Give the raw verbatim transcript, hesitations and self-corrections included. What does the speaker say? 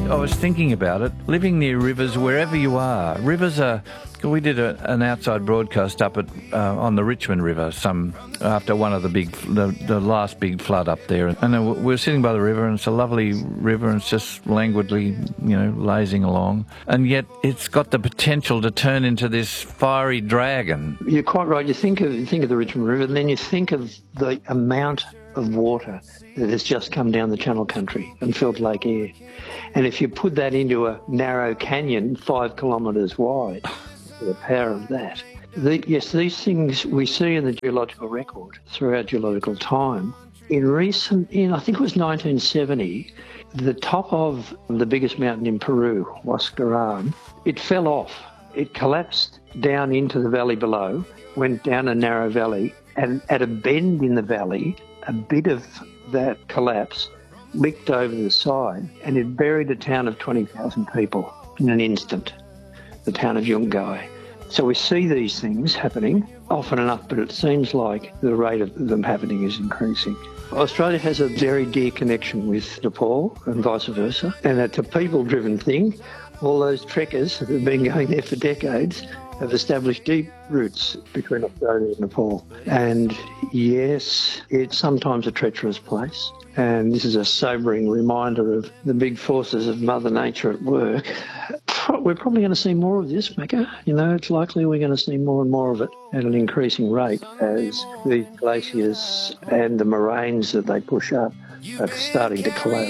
I was thinking about it, living near rivers wherever you are. Rivers are... We did a, an outside broadcast up at uh, on the Richmond River some after one of the big, the, the last big flood up there. And uh, we were sitting by the river, and it's a lovely river, and it's just languidly, you know, lazing along. And yet it's got the potential to turn into this fiery dragon. You're quite right. You think of you think of the Richmond River, and then you think of the amount of water that has just come down the Channel Country and filled Lake Eyre. And if you put that into a narrow canyon five kilometres wide, the power of that. The, yes, these things we see in the geological record throughout geological time. In recent, in I think it was nineteen seventy, the top of the biggest mountain in Peru, Huascarán, it fell off. It collapsed down into the valley below, went down a narrow valley, and at a bend in the valley, a bit of that collapse licked over the side, and it buried a town of twenty thousand people in an instant. The town of Yungay. So we see these things happening often enough, but it seems like the rate of them happening is increasing. Australia has a very dear connection with Nepal and vice versa, and it's a people-driven thing. All those trekkers that have been going there for decades have established deep roots between Australia and Nepal. And yes, it's sometimes a treacherous place. And this is a sobering reminder of the big forces of Mother Nature at work. We're probably going to see more of this, Macca. You know, it's likely we're going to see more and more of it at an increasing rate as the glaciers and the moraines that they push up are starting to collapse.